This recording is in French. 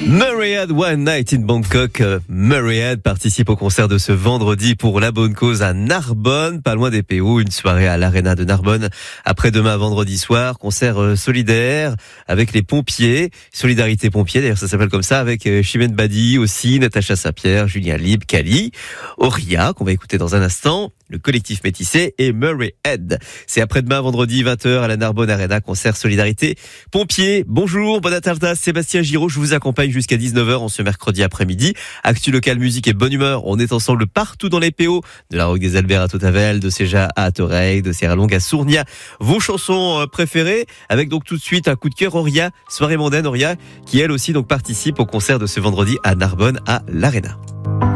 Myriad One Night in Bangkok. Myriad participe au concert de ce vendredi pour la bonne cause à Narbonne, pas loin des PO. Une soirée à l'Arena de Narbonne après-demain vendredi soir. Concert solidaire avec les pompiers. Solidarité pompiers, d'ailleurs ça s'appelle comme ça, avec Chimène Badi aussi, Natacha Saint-Pierre, Julien Libre, Kali, Auria, qu'on va écouter dans un instant, le collectif métissé et Myriad. C'est après-demain vendredi 20h à la Narbonne Arena, concert solidarité pompiers. Bonjour, bonne tarda, Sébastien Giraud, je vous accompagne jusqu'à 19h en ce mercredi après-midi. Actu local, musique et bonne humeur. On est ensemble partout dans les PO, de la Roque des Albert à Totavel, de Séja à Toreil, de Serra-Longue à Sournia. Vos chansons préférées, avec donc tout de suite un coup de cœur, Auria, soirée mondaine, Auria, qui elle aussi donc participe au concert de ce vendredi à Narbonne à l'Arena.